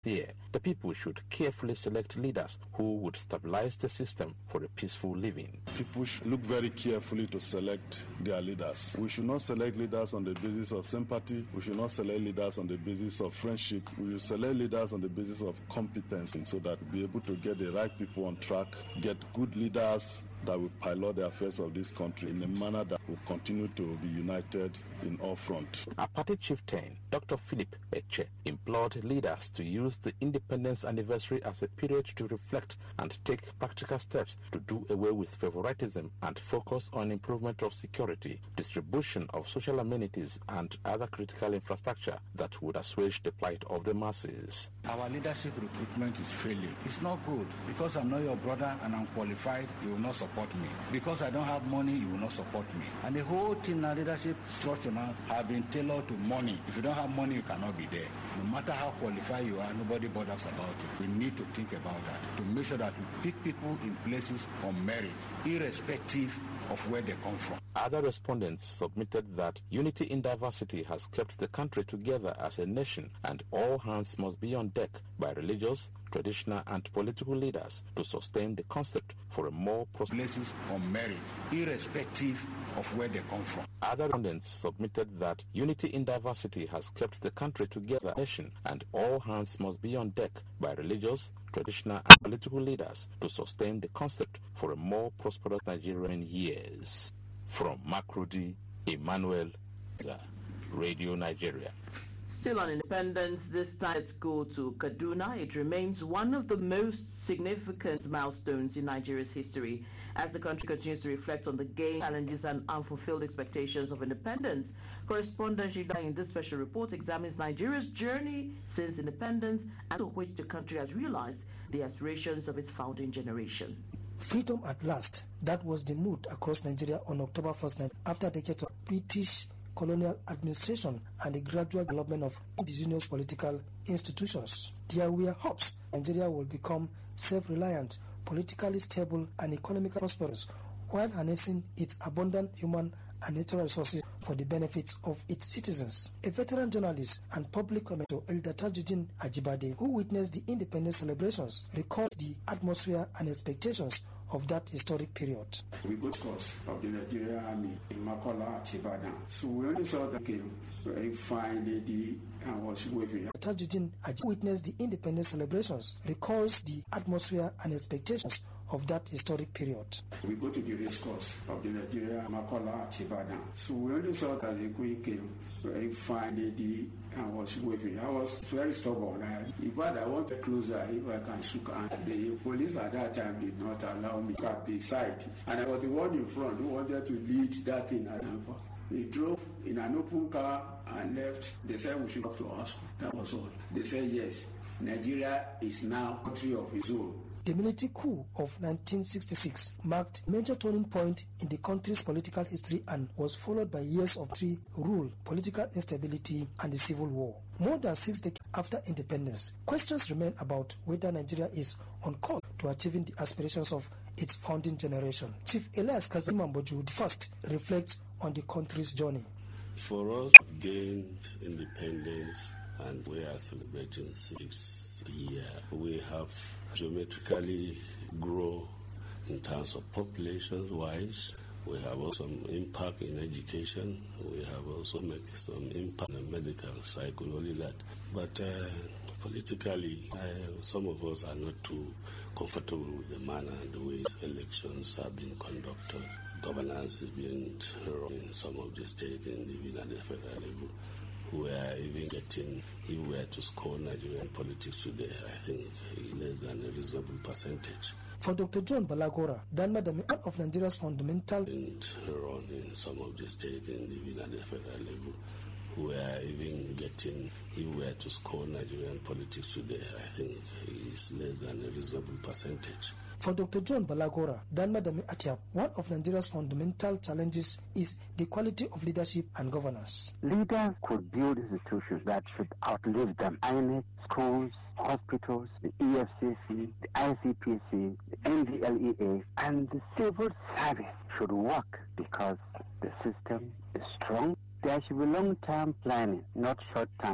year, the people should carefully select leaders who would stabilize the system for a peaceful living. People should look very carefully to select their leaders. We should not select leaders on the basis of sympathy. We should not select leaders on the basis of friendship. We should select leaders on the basis of competence, so that we'll be able to get the right people on track, get good leaders that will pilot the affairs of this country in a manner that will continue to be united in all fronts. Our party chieftain, Dr. Philip Eche, implored leaders to use the independence anniversary as a period to reflect and take practical steps to do away with favoritism and focus on improvement of security, distribution of social amenities and other critical infrastructure that would assuage the plight of the masses. Our leadership recruitment is failing. It's not good. Because I'm not your brother and I'm qualified, you will not support me. Because I don't have money, you will not support me. And the whole thing in our leadership structure now have been tailored to money. If you don't have money, you cannot be there. No matter how qualified you are, nobody bothers about it. We need to think about that to make sure that we pick people in places on merit, irrespective of where they come from. Other respondents submitted that unity in diversity has kept the country together as a nation, and all hands must be on deck by religious, traditional and political leaders to sustain the concept for a more places on merit, irrespective of where they come from. Other respondents submitted that unity in diversity has kept the country together as a nation, and all hands must be on deck by religious, traditional and political leaders to sustain the concept for a more prosperous Nigerian years. From Makurdi, Emmanuel, Radio Nigeria. Still on independence, this time let's go to Kaduna. It remains one of the most significant milestones in Nigeria's history as the country continues to reflect on the gains, challenges and unfulfilled expectations of independence. Correspondent Shida in this special report examines Nigeria's journey since independence and to which the country has realized the aspirations of its founding generation. Freedom at last. That was the mood across Nigeria on October 1st, after decades of British colonial administration and the gradual development of indigenous political institutions. There were hopes Nigeria will become self-reliant, politically stable and economically prosperous, while harnessing its abundant human and natural resources for the benefits of its citizens. A veteran journalist and public commentator, Elder Tajuddin Ajibade, who witnessed the independence celebrations, recalled the atmosphere and expectations of that historic period. We got course of the Nigerian Army in Makola, Ibadan. So we only saw that came very fine lady and was waving. Tajuddin Ajibade, who witnessed the independence celebrations, recalls the atmosphere and expectations of that historic period. We go to the race course of the Nigeria Makola Ibadan. So we only saw that the queen came, very fine lady, and was waving. I was very stubborn. If I wanted closer, if I can shook hand. The police at that time did not allow me at the side. And I was the one in front who wanted to lead that thing. We drove in an open car and left. They said we should go to our school. That was all. They said yes, Nigeria is now a country of its own. The military coup of 1966 marked a major turning point in the country's political history and was followed by years of military rule, political instability and the civil war. More than 6 decades after independence, questions remain about whether Nigeria is on course to achieving the aspirations of its founding generation. Chief Elias Kazimamboju first reflects on the country's journey. For us, we gained independence and we are celebrating 6 years. We have geometrically grow in terms of population-wise. We have also some impact in education. We have also made some impact on the medical side, only that. But politically, some of us are not too comfortable with the manner and the way elections have been conducted. Governance is being run in some of the states and even at the federal level. We are even getting, if we were to score Nigerian politics today, I think less than a reasonable percentage. For Dr. John Balagora, Danmadami, one of Nigeria's fundamental and run in some of the states and even at the federal level. We are even getting, if we were to score Nigerian politics today, I think is less than a reasonable percentage. For Dr. John Balagora, Danmadami Atiap, one of Nigeria's fundamental challenges is the quality of leadership and governance. Leaders could build institutions that should outlive them. INEC, schools, hospitals, the EFCC, the ICPC, the NDLEA, and the civil service should work because the system is strong. There should be long-term planning, not short-term.